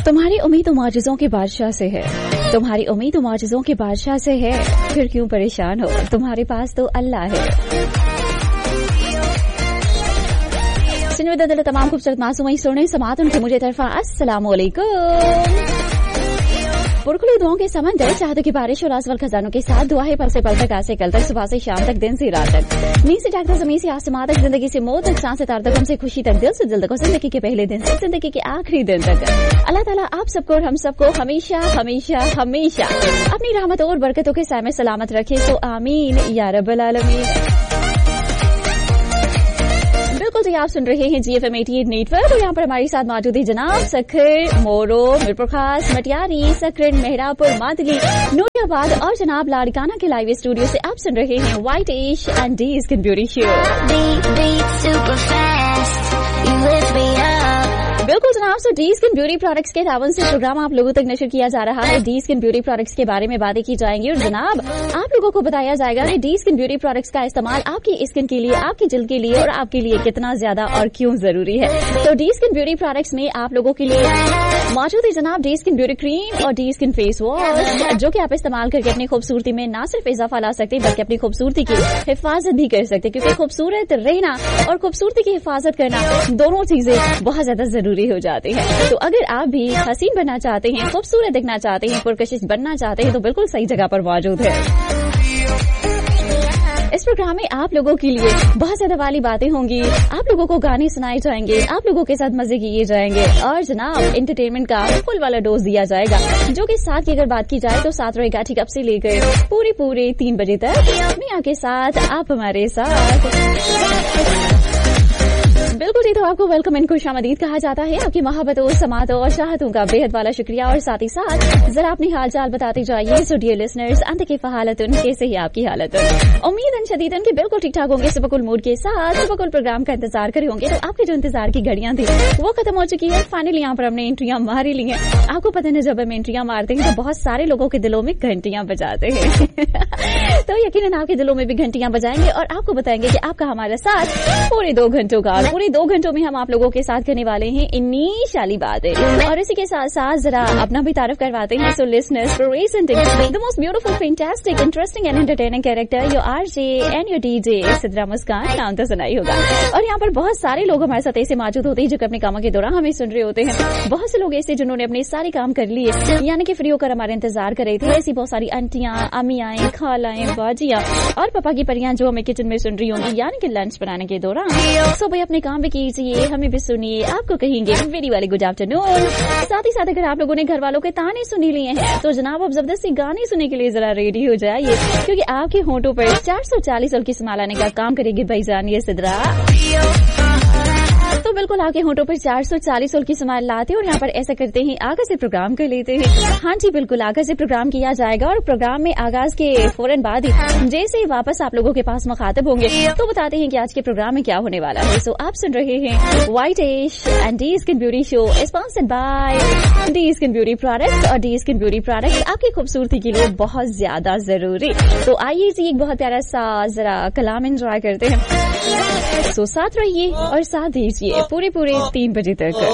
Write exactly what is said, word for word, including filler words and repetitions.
तुम्हारी उम्मीद मुआजिज़ों के बादशाह से है, तुम्हारी उम्मीद मुआजिज़ों के बादशाह से है, फिर क्यों परेशान हो, तुम्हारे पास तो अल्लाह है। सुनिए दिल तमाम खूबसूरत मासूम सुने समात उनके मुझे तरफा अस्सलाम वालेकुम। पुरखुली दुआओं के समंदर, चाहतों की बारिश और आसवल खजानों के साथ दुआ है पल से पल तक, आज से कल तक, सुबह से शाम तक, दिन से रात तक, नींद से जागता ज़मीन से आसमां तक, जिंदगी से मौत तक, सांस से तार तक, हमसे खुशी तक, दिल से दिल तक, जिंदगी के पहले दिन से जिंदगी के आखिरी दिन तक। अल्लाह ताला आप सबको और हम सबको हमेशा हमेशा हमेशा अपनी रहमतों और बरकतों के साए में सलामत रखे, सो आमीन या रब्बल आलमीन। बिल्कुल जी, आप सुन रहे हैं जी एफ एम अठासी नेटवर्क और यहाँ पर हमारे साथ मौजूद है जनाब सखर, मोरो, मीरपुर खास, मटियारी, सकरन, मेहरापुर, मादली, नूरियाबाद और जनाब लाड़काना के लाइव स्टूडियो से आप सुन रहे हैं white ash and D skin beauty show. बिल्कुल जनाब, सो डी स्किन ब्यूटी प्रोडक्ट्स के तावन से प्रोग्राम आप लोगों तक नशर किया जा रहा है। डी स्किन ब्यूटी प्रोडक्ट्स के बारे में बातें की जाएंगी और जनाब आप लोगों को बताया जाएगा कि डी स्किन ब्यूटी प्रोडक्ट्स का इस्तेमाल आपकी स्किन के लिए, आपकी जल्द के लिए और आपके लिए कितना ज्यादा और क्यों जरूरी है। तो डी स्किन ब्यूटी प्रोडक्ट्स में आप लोगों के लिए मौजूद है जनाब डी स्किन ब्यूटी क्रीम और डी स्किन फेस वॉश, जो कि आप इस्तेमाल करके अपनी खूबसूरती में न सिर्फ इजाफा ला सकते बल्कि अपनी खूबसूरती की हिफाजत भी कर सकते, क्योंकि खूबसूरत रहना और खूबसूरती की हिफाजत करना दोनों चीजें बहुत ज्यादा जरूरी हो जाती है। तो अगर आप भी हसीन बनना चाहते हैं, खूबसूरत दिखना चाहते हैं, पुरकशिश बनना चाहते हैं, तो बिल्कुल सही जगह पर मौजूद है। इस प्रोग्राम में आप लोगों के लिए बहुत ज्यादा वाली बातें होंगी, आप लोगों को गाने सुनाए जाएंगे, आप लोगों के साथ मजे किए जाएंगे और जनाब एंटरटेनमेंट का फुल वाला डोज दिया जाएगा, जो कि साथ की अगर बात की जाए तो साथ रहेगा ठीक अब से लेकर पूरे पूरे तीन बजे तक मियां के साथ, आप हमारे साथ। बिल्कुल जी, तो आपको वेलकम एंड खुशामदीद कहा जाता है। आपकी मोहब्बतों, समातों और चाहतों का बेहद वाला शुक्रिया और साथ ही साथ जरा अपनी हाल चाल बताते जाइए। सो डियर लिसनर्स, अंत की फहालतुन, कैसे ही आपकी हालत, उम्मीद अन शदीदन के बिल्कुल ठीक ठाक होंगे, सुबकुल मूड के साथ सुबकुल प्रोग्राम का इंतजार करे होंगे। तो आपके जो इंतजार की घड़ियां थी वो खत्म हो चुकी है। फाइनली यहाँ पर हमने एंट्रियां मार ही ली हैं। आपको पता है जब हम एंट्रियां मारते हैं तो बहुत सारे लोगों के दिलों में घंटियां बजाते हैं तो यकीनन आपके दिलों में भी घंटियां बजाएंगे और आपको बताएंगे कि आपका हमारा साथ पूरे दो घंटों का, पूरे दो घंटों में हम आप लोगों के साथ करने वाले हैं इन्हीं शाली बातें। और इसी के साथ साथ जरा अपना भी तारीफ करवाते हैं। So listeners, presenting the most beautiful, fantastic, interesting and entertaining character, your RJ and your DJ Sidra मुस्कान, नाम तो सुना ही होगा। और यहाँ पर बहुत सारे लोग हमारे साथ ऐसे मौजूद होते हैं जो अपने कामों के दौरान हमें सुन रहे होते हैं। बहुत से लोग ऐसे जिन्होंने अपने सारे काम कर लिए, यानी कि फ्री होकर हमारे इंतजार कर रहे थे। ऐसी बहुत सारी आंटियां, अमियाएं, खालाएं, बाजियां और पापा की परियां जो हमें किचन में सुन रही होंगी, यानी कि लंच बनाने के दौरान। सो भाई अपने काम भी कीजिए, हमें भी सुनिए, आपको कहेंगे वेरी वाले गुड आफ्टरनून। साथ ही साथ अगर आप लोगों ने घर वालों के ताने सुनी लिए हैं तो जनाब अब जबरदस्ती गाने सुनने के लिए जरा रेडी हो जाइए, क्योंकि आपके होंठों पर चार सौ चालीस और की स्माइल आने का काम करेगी भाईजान ये सिद्रा। तो बिल्कुल आपके होंठों पर चार सौ चालीस और की स्माइल लाते हैं और यहाँ पर ऐसा करते हैं, आगाज से प्रोग्राम कर लेते हैं। हाँ जी बिल्कुल, आगाज से प्रोग्राम किया जाएगा और प्रोग्राम में आगाज के फौरन बाद ही जैसे ही वापस आप लोगों के पास मुखातिब होंगे तो बताते हैं कि आज के प्रोग्राम में क्या होने वाला है। सो आप सुन रहे हैं white ash and D skin beauty show, sponsored by D skin beauty products. और डी स्किन ब्यूटी प्रोडक्ट्स आपकी खूबसूरती के लिए बहुत ज्यादा जरूरी। तो आइए जी एक बहुत प्यारा सा जरा कलाम एंजॉय करते हैं। सो साथ रहिए और साथ दीजिए पूरे पूरे तीन बजे तक।